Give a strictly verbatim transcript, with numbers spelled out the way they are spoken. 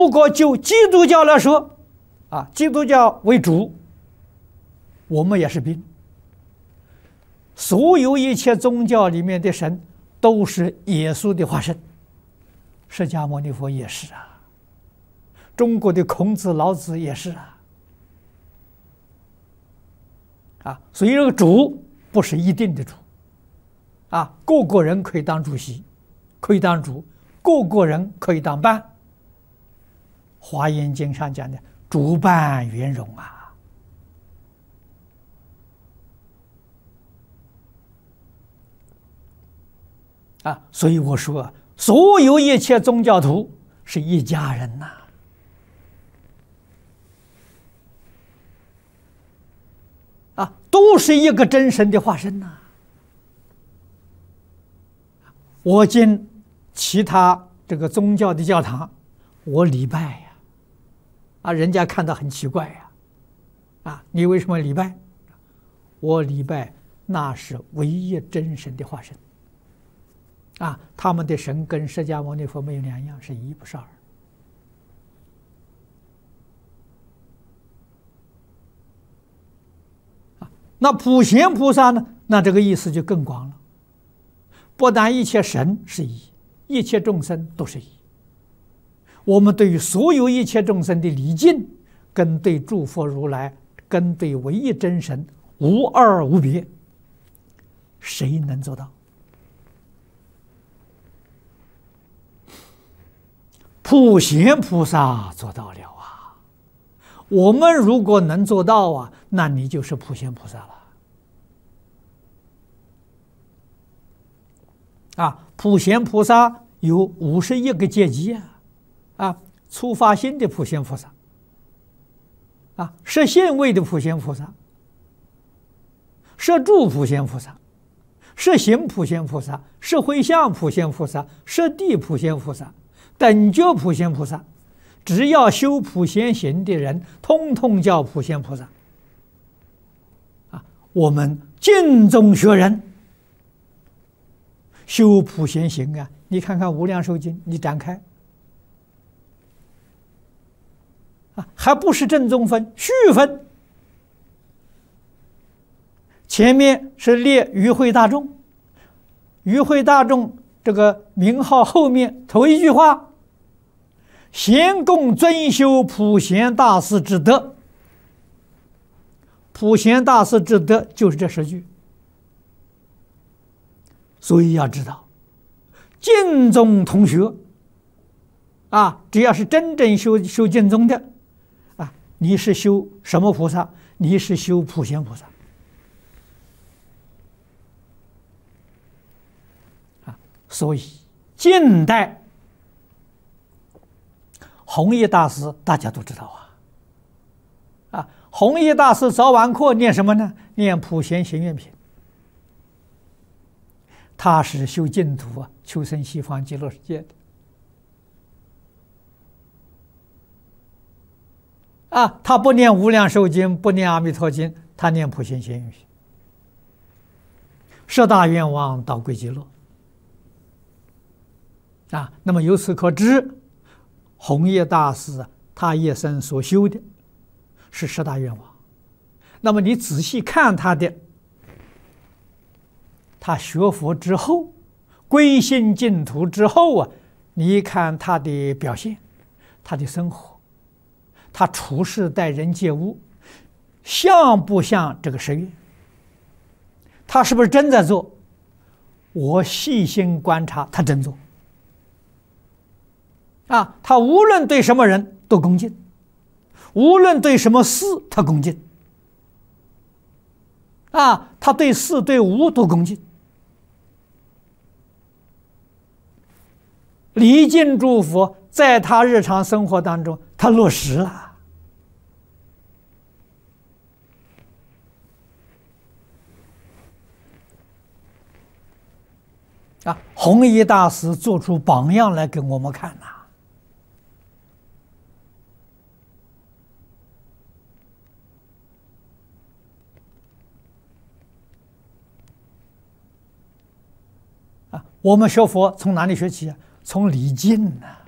如果就基督教来说，啊，基督教为主，我们也是兵。所有一切宗教里面的神都是耶稣的化身，释迦牟尼佛也是啊，中国的孔子、老子也是啊，啊，所以这个主不是一定的主，啊，个个人可以当主席，可以当主，个个人可以当伴。华严经上讲的主伴圆融啊，啊，所以我说，所有一切宗教徒是一家人呐、啊，啊，都是一个真神的化身呐、啊。我进其他这个宗教的教堂，我礼拜呀。啊，人家看到很奇怪呀，啊，你为什么礼拜？我礼拜那是唯一真神的化身，啊，他们的神跟释迦牟尼佛没有两样，是一不是二。啊，那普贤菩萨呢？那这个意思就更广了，不但一切神是一，一切众生都是一。我们对于所有一切众生的礼敬，跟对诸佛如来，跟对唯一真神无二无别，谁能做到？普贤菩萨做到了啊！我们如果能做到啊，那你就是普贤菩萨了。啊，普贤菩萨有五十一个阶级啊！啊，初发心的普贤菩萨，啊，摄现位的普贤菩萨，摄住普贤菩萨，摄行普贤菩萨，摄回向普贤菩萨，摄地普贤菩萨，等觉普贤菩萨，只要修普贤行的人，通通叫普贤菩萨。啊，我们净宗学人修普贤行啊，你看看《无量寿经》，你展开。啊，还不是正宗分，续分。前面是列与会大众，与会大众这个名号后面头一句话：贤共尊修普贤大士之德。普贤大士之德就是这十句。所以要知道，净宗同学啊，只要是真正修修净宗的。你是修什么菩萨？你是修普贤菩萨啊！所以近代弘一大师大家都知道啊，啊，弘一大师早晚课念什么呢？念普贤行愿品。他是修净土啊，求生西方极乐世界的。啊，他不念无量寿经，不念阿弥陀经，他念普贤行愿品，十大愿望导归极乐。啊，那么由此可知，弘一大师他一生所修的是十大愿望。那么你仔细看他的，他学佛之后，归信净土之后啊，你看他的表现，他的生活。他处事待人接物，像不像这个十愿？他是不是真在做？我细心观察，他真做。啊，他无论对什么人都恭敬，无论对什么事他恭敬。啊，他对事对物都恭敬。礼敬诸佛，在他日常生活当中，他落实了。啊，弘一大师做出榜样来给我们看呐、啊！啊，我们学佛从哪里学起啊？从礼敬啊！